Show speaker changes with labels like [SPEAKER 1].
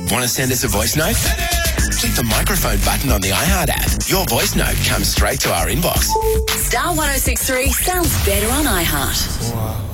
[SPEAKER 1] Want to send us a voice note? Click the microphone button on the iHeart app. Your voice note comes straight to our inbox.
[SPEAKER 2] Star 106.3 sounds better on iHeart.
[SPEAKER 3] Wow.